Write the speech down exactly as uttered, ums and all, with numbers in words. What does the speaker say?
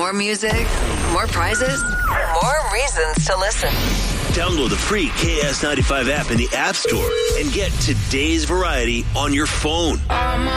More music, more prizes, more reasons to listen. Download the free K S ninety-five app in the App Store and get today's variety on your phone.